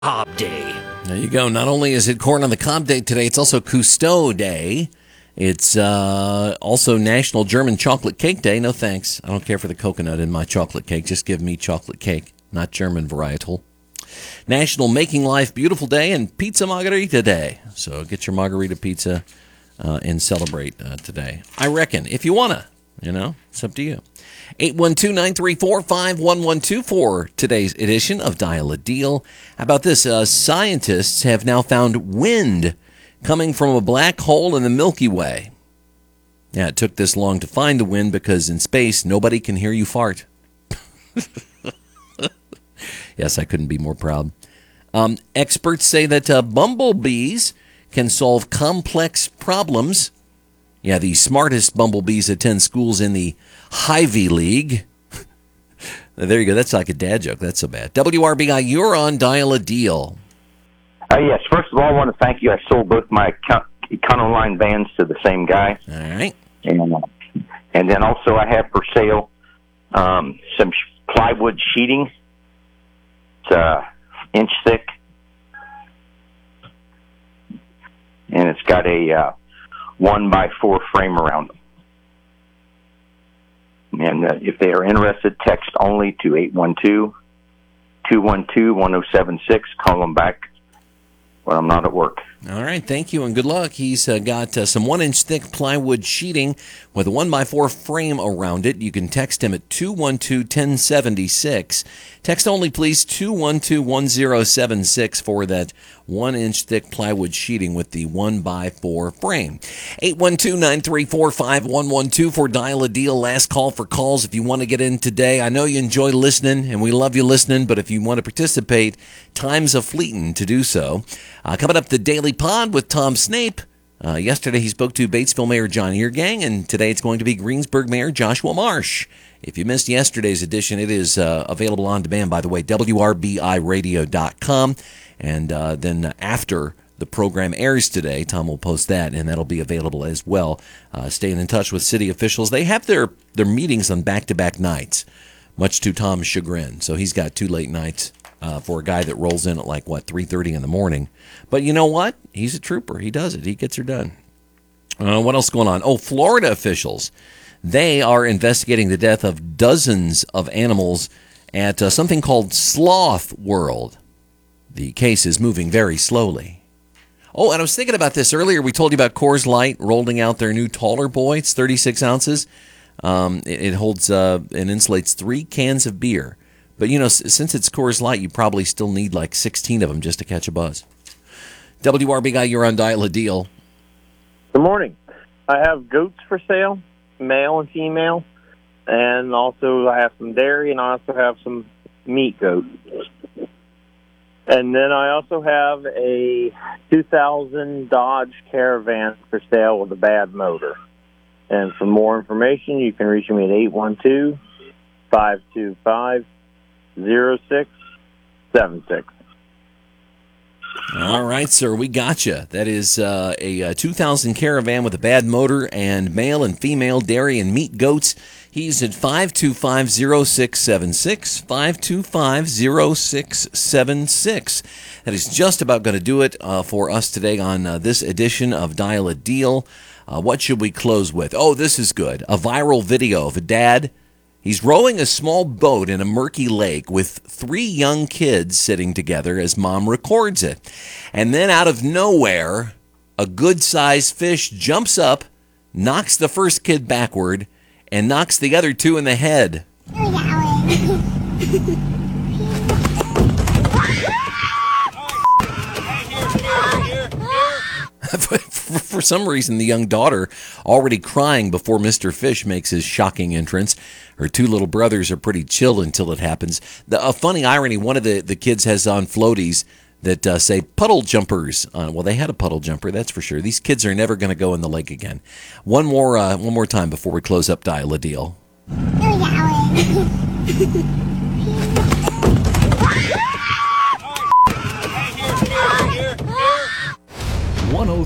Cobb Day. There you go. Not only is it Corn on the Cob Day today, it's also Cousteau Day. It's also National German Chocolate Cake Day. No thanks. I don't care for the coconut in my chocolate cake. Just give me chocolate cake, not German varietal. National Making Life Beautiful Day and Pizza Margherita Day. So get your margarita pizza and celebrate today. I reckon, if you want to, it's up to you. 812-934-5112 for today's edition of Dial a Deal. How about this? Scientists have now found wind coming from a black hole in the Milky Way. Yeah, it took this long to find the wind because in space, nobody can hear you fart. Yes, I couldn't be more proud. Experts say that bumblebees can solve complex problems. Yeah, the smartest bumblebees attend schools in the Ivy League. There you go. That's like a dad joke. That's so bad. WRBI, you're on Dial a Deal. Yes. First of all, I want to thank you. I sold both my Econoline vans to the same guy. All right. And then also I have for sale some plywood sheeting. It's inch thick. And it's got a 1x4 frame around them. And if they are interested, text only to 812-212-1076. Call them back when I'm not at work. All right, thank you and good luck. He's got some 1-inch thick plywood sheeting with a 1x4 frame around it. You can text him at 212-1076. Text only, please, 212-1076 for that 1-inch thick plywood sheeting with the 1x4 frame. 812-934-5112 for Dial a Deal. Last call for calls if you want to get in today. I know you enjoy listening, and we love you listening, but if you want to participate, time's a-fleetin' to do so. Coming up, the Daily Pod with Tom Snape. Yesterday he spoke to Batesville Mayor John Eargang, and today it's going to be Greensburg Mayor Joshua Marsh. If you missed yesterday's edition, it is available on demand, by the way, WRBIRadio.com. And then after the program airs today, Tom will post that, and that'll be available as well. Staying in touch with city officials. They have their meetings on back-to-back nights, much to Tom's chagrin. So he's got 2 late nights for a guy that rolls in at 3:30 in the morning. But you know what? He's a trooper. He does it. He gets her done. What else going on? Oh, Florida officials. They are investigating the death of dozens of animals at something called Sloth World. The case is moving very slowly. Oh, and I was thinking about this earlier. We told you about Coors Light rolling out their new taller boy. It's 36 ounces. It holds and insulates 3 cans of beer. But, since it's Coors Light, you probably still need 16 of them just to catch a buzz. WRB guy, you're on Dial a Deal. Good morning. I have goats for sale, male and female, and also I have some dairy, and I also have some meat goats. And then I also have a 2000 Dodge Caravan for sale with a bad motor. And for more information, you can reach me at 812-525-0676. All right, sir, we got you. That is a 2000 Caravan with a bad motor and male and female dairy and meat goats. He's at 525-0676, 525-0676. That is just about going to do it for us today on this edition of Dial a Deal. What should we close with? Oh, this is good. A viral video of a dad. He's rowing a small boat in a murky lake with 3 young kids sitting together as mom records it. And then out of nowhere, a good-sized fish jumps up, knocks the first kid backward, and knocks the other 2 in the head. For some reason, the young daughter already crying before Mr. Fish makes his shocking entrance. Her 2 little brothers are pretty chill until it happens. A funny irony, one of the kids has on floaties that say puddle jumpers. Well, they had a puddle jumper, that's for sure. These kids are never going to go in the lake again. One more time before we close up Dial a Deal.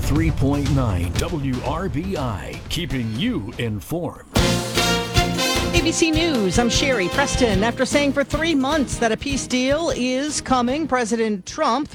103.9 WRBI, keeping you informed. ABC News, I'm Sherry Preston. After saying for 3 months that a peace deal is coming, President Trump